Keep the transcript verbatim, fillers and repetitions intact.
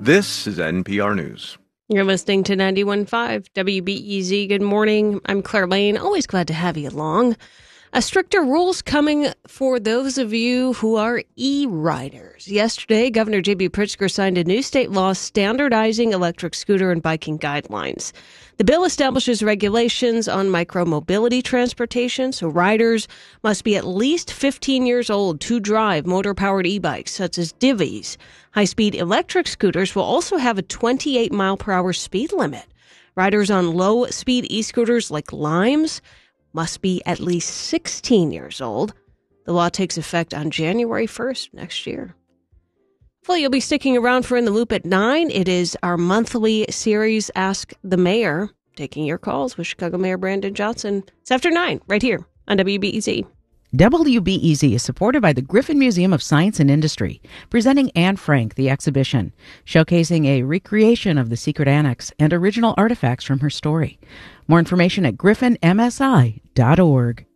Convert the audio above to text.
This is N P R News. You're listening to ninety-one point five W B E Z. Good morning. I'm Claire Lane. Always glad to have you along. A stricter rules coming for those of you who are e-riders. Yesterday, Governor J B. Pritzker signed a new state law standardizing electric scooter and biking guidelines. The bill establishes regulations on micromobility transportation, so riders must be at least fifteen years old to drive motor-powered e-bikes, such as Divvies. High-speed electric scooters will also have a twenty-eight mile per hour speed limit. Riders on low-speed e-scooters like Limes must be at least sixteen years old. The law takes effect on January first next year. Well, you'll be sticking around for In the Loop at nine. It is our monthly series, Ask the Mayor, taking your calls with Chicago Mayor Brandon Johnson. It's after nine, right here on W B E Z. W B E Z is supported by the Griffin Museum of Science and Industry, presenting Anne Frank, the exhibition, showcasing a recreation of the secret annex and original artifacts from her story. More information at griffin m s i dot org.